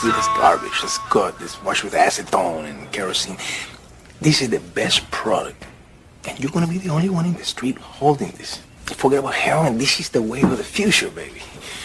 This is garbage. It's good. It's washed with acetone and kerosene. This is the best product. And you're gonna be the only one in the street holding this. Forget about heroin. This is the wave of the future, baby.